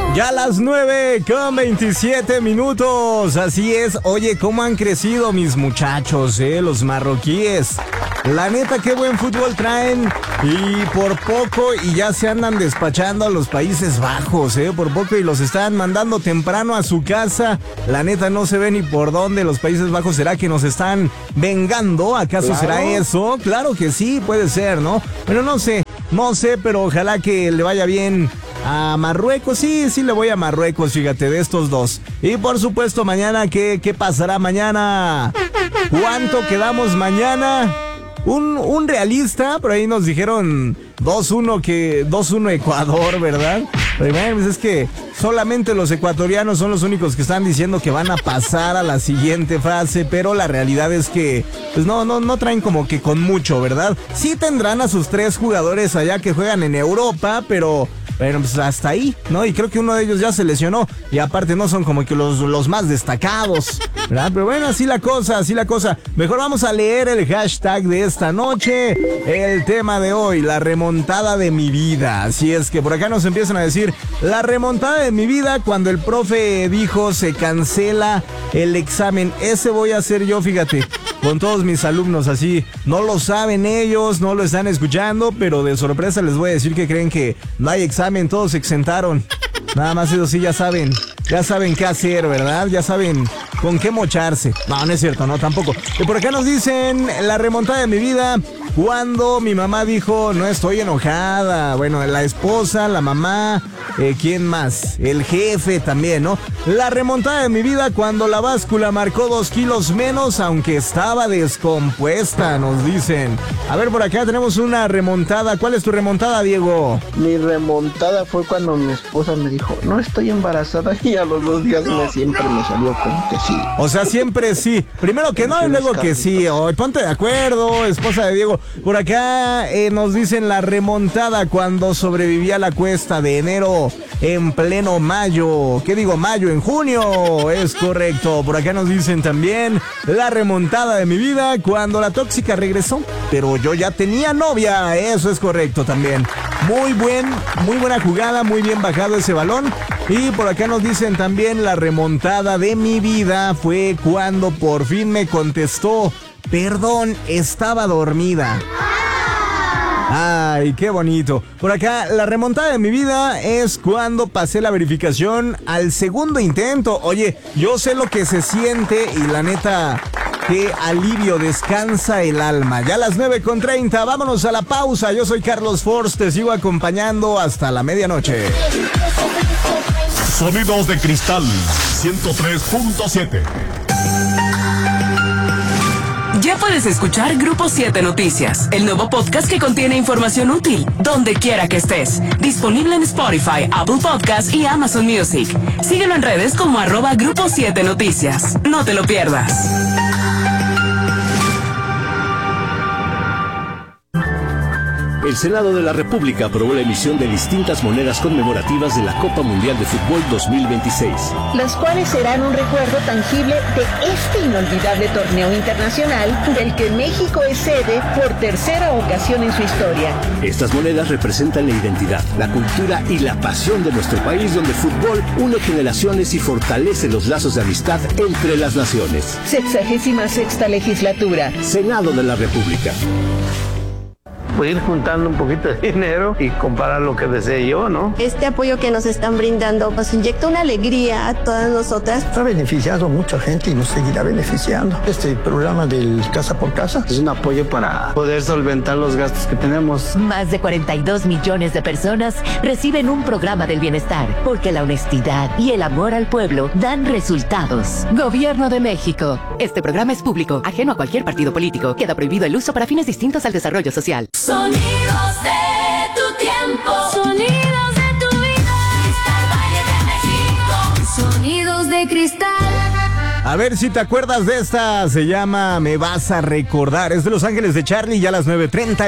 Ya las 9:27. Así es. Oye, cómo han crecido mis muchachos, los marroquíes. La neta, qué buen fútbol traen. Y por poco y ya se andan despachando a los Países Bajos, por poco y los están mandando temprano a su casa. La neta, no se ve ni por dónde los Países Bajos. ¿Será que nos están vengando? ¿Acaso Claro. será eso? Claro que sí, puede ser, ¿no? Pero no sé, pero ojalá que le vaya bien a Marruecos. Sí, le voy a Marruecos, fíjate, de estos dos. Y por supuesto, mañana, ¿qué pasará mañana? ¿Cuánto quedamos mañana? Un realista, por ahí nos dijeron 2-1 Ecuador, ¿verdad? Pero bueno, pues es que solamente los ecuatorianos son los únicos que están diciendo que van a pasar a la siguiente fase, pero la realidad es que pues no traen como que con mucho, ¿verdad? Sí tendrán a sus 3 jugadores allá que juegan en Europa, pero bueno, pues hasta ahí, ¿no? Y creo que uno de ellos ya se lesionó. Y aparte no son como que los más destacados, ¿verdad? Pero bueno, así la cosa. Mejor vamos a leer el hashtag de esta noche. El tema de hoy, la remontada de mi vida. Así es que por acá nos empiezan a decir, la remontada de mi vida cuando el profe dijo se cancela el examen. Ese voy a hacer yo, fíjate, con todos mis alumnos así. No lo saben ellos, no lo están escuchando, pero de sorpresa les voy a decir que creen que no hay examen. Todos se exentaron. Nada más eso sí, ya saben qué hacer, ¿verdad? Ya saben con qué mocharse. No es cierto, no, tampoco. Y por acá nos dicen, la remontada de mi vida, cuando mi mamá dijo, no estoy enojada. Bueno, la esposa, la mamá, ¿quién más? El jefe también, ¿no? La remontada de mi vida, cuando la báscula marcó 2 kilos menos, aunque estaba descompuesta, nos dicen. A ver, por acá tenemos una remontada. ¿Cuál es tu remontada, Diego? Mi remontada fue cuando mi esposa me dijo, no estoy embarazada, y a los 2 días siempre me salió como que sí. O sea, siempre sí. Primero que no y luego que sí. Oh, ponte de acuerdo, esposa de Diego. Por acá nos dicen la remontada cuando sobreviví a la cuesta de enero en pleno mayo. ¿Qué digo? Mayo en junio. Es correcto. Por acá nos dicen también la remontada de mi vida cuando la tóxica regresó, pero yo ya tenía novia. Eso es correcto también. Muy buena jugada, muy bien bajado ese balón. Y por acá nos dicen también la remontada de mi vida fue cuando por fin me contestó, perdón, estaba dormida. Ay, qué bonito. Por acá, la remontada de mi vida es cuando pasé la verificación al segundo intento. Oye, yo sé lo que se siente y la neta, qué alivio, descansa el alma. Ya a las 9:30, vámonos a la pausa. Yo soy Carlos Force, te sigo acompañando hasta la medianoche. Sonidos de Cristal 103.7. Ya puedes escuchar Grupo 7 Noticias, el nuevo podcast que contiene información útil, donde quiera que estés. Disponible en Spotify, Apple Podcasts y Amazon Music. Síguelo en redes como @Grupo 7 Noticias. No te lo pierdas. El Senado de la República aprobó la emisión de distintas monedas conmemorativas de la Copa Mundial de Fútbol 2026. Las cuales serán un recuerdo tangible de este inolvidable torneo internacional del que México es sede por tercera ocasión en su historia. Estas monedas representan la identidad, la cultura y la pasión de nuestro país, donde el fútbol une generaciones y fortalece los lazos de amistad entre las naciones. 66ª legislatura. Senado de la República. Pues ir juntando un poquito de dinero y comprar lo que desee yo, ¿no? Este apoyo que nos están brindando nos inyecta una alegría a todas nosotras. Ha beneficiado a mucha gente y nos seguirá beneficiando. Este programa del Casa por Casa Es un apoyo para poder solventar los gastos que tenemos. Más de 42 millones de personas reciben un programa del bienestar, porque la honestidad y el amor al pueblo dan resultados. Gobierno de México. Este programa es público, ajeno a cualquier partido político. Queda prohibido el uso para fines distintos al desarrollo social. Sonidos de tu tiempo, sonidos de tu vida. Cristal Valle de México, sonidos de cristal. A ver si te acuerdas de esta, se llama Me Vas a Recordar. Es de Los Ángeles de Charlie, ya a las 9:30.